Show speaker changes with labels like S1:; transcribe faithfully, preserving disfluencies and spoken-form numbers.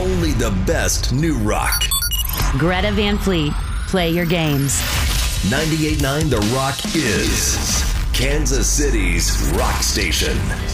S1: only the best new rock.
S2: Greta Van Fleet, play your games.
S1: ninety-eight point nine The Rock is Kansas City's rock station.